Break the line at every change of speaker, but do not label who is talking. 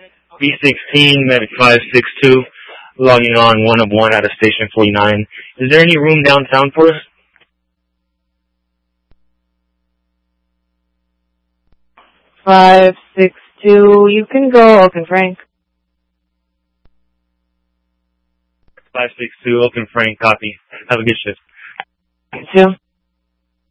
B16, Medic 562, logging on 1 of 1 out of Station 49. Is there any room downtown for us?
562, you can go, Oak Frank.
562, Oak Frank, copy. Have a good shift.
You too.